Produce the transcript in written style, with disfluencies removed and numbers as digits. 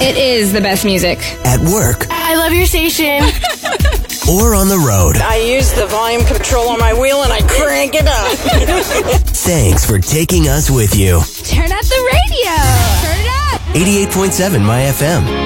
It is the best music. At work. I love your station. Or on the road. I use the volume control on my wheel and I crank it up. Thanks for taking us with you. Turn up the radio. Turn it up. 88.7 My FM.